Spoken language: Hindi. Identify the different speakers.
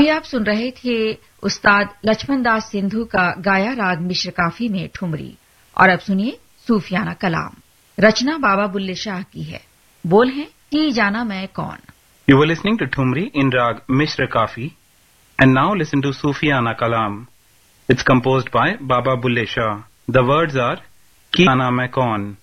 Speaker 1: अभी आप सुन रहे थे उस्ताद लक्ष्मण दास सिंधु का गाया राग मिश्र काफी में ठुमरी। और अब सुनिए सूफियाना कलाम। रचना बाबा बुल्ले शाह की है। बोल हैं की जाना मैं कौन।
Speaker 2: You were listening to Thumri in Rag Mishra Kafi, and now listen to Sufiana Kalam. It's composed by Baba Bulle Shah. The words are Ki Jana Main Kaun.